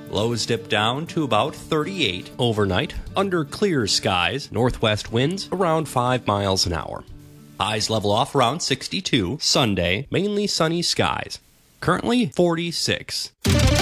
Lows dip down to about 38. Overnight, under clear skies, northwest winds around 5 miles an hour. Highs level off around 62. Sunday, mainly sunny skies. Currently 46.